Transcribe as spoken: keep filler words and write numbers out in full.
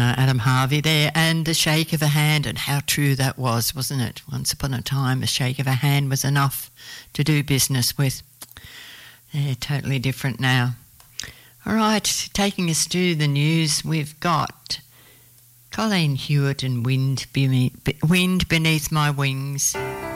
uh, Adam Harvey there, and the shake of a hand, and how true that was, wasn't it? Once upon a time, a shake of a hand was enough to do business with. They're totally different now. All right, taking us to the news, we've got Colleen Hewitt and Wind Beneath, Wind Beneath My Wings.